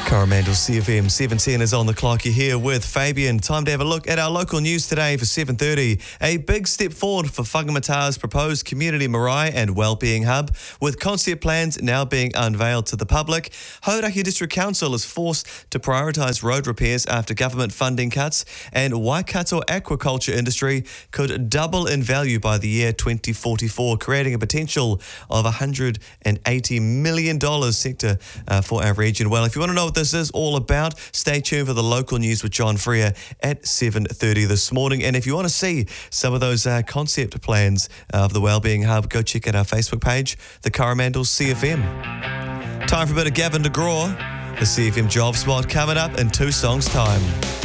Coromandel CFM 710 is on the clock. You're here with Fabian. Time to have a look at our local news today for 7:30. A big step forward for Whangamata's proposed community marae and wellbeing hub, with concept plans now being unveiled to the public. Hauraki District Council is forced to prioritise road repairs after government funding cuts, and Waikato aquaculture industry could double in value by the year 2044, creating a potential of $180 million sector for our region. Well, if you want to know what this is all about, stay tuned for the local news with John Freer at 7:30 this morning. And if you want to see some of those concept plans of the Wellbeing Hub, go check out our Facebook page, the Coromandel CFM. Time for a bit of Gavin DeGraw, the CFM Job Spot, coming up in 2 songs' time.